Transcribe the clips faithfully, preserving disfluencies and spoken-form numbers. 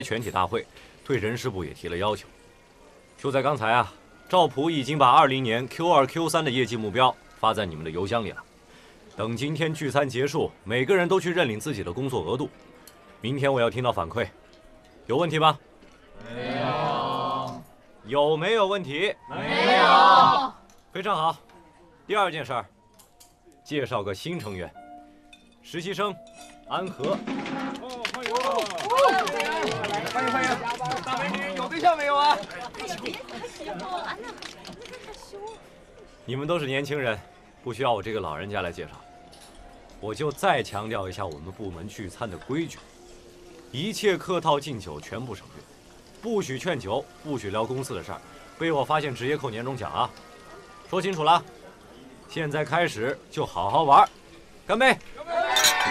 全体大会对人事部也提了要求。就在刚才啊，赵普已经把二零年 Q 二 Q 三的业绩目标发在你们的邮箱里了。等今天聚餐结束，每个人都去认领自己的工作额度。明天我要听到反馈，有问题吗？ 没有。 有没有问题？ 没有。 非常好。第二件事儿，介绍个新成员，实习生安和。 哦，欢迎！欢迎欢迎！大美女有对象没有啊？ 你们都是年轻人，不需要我这个老人家来介绍。我就再强调一下我们部门聚餐的规矩：一切客套敬酒全部省略，不许劝酒，不许聊公司的事儿，被我发现直接扣年终奖啊！说清楚了。现在开始就好好玩，干杯！干杯！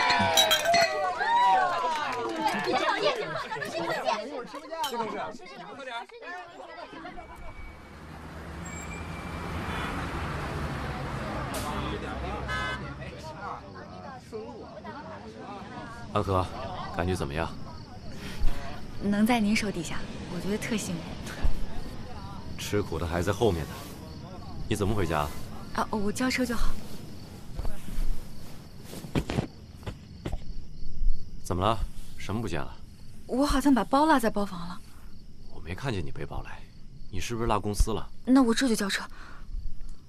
安和，感觉怎么样？ 能在您手底下，我觉得特幸运。 吃苦的还在后面呢。你怎么回家？ 啊，我叫车就好。 怎么了？什么不见了？ 我好像把包落在包房了。 我没看见你背包来，你是不是落公司了？ 那我这就叫车。